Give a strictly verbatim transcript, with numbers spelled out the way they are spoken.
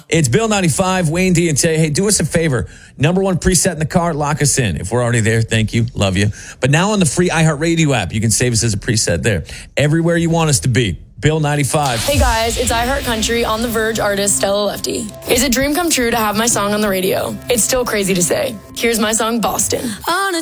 It's Bill ninety-five, Wayne D, and say, hey, do us a favor. Number one preset in the car, lock us in. If we're already there, thank you, love you. But now on the free iHeartRadio app, you can save us as a preset there. Everywhere you want us to be. Bill ninety-five. Hey guys, it's iHeart Country on the Verge artist Stella Lefty. It's a dream come true to have my song on the radio. It's still crazy to say. Here's my song, Boston. On a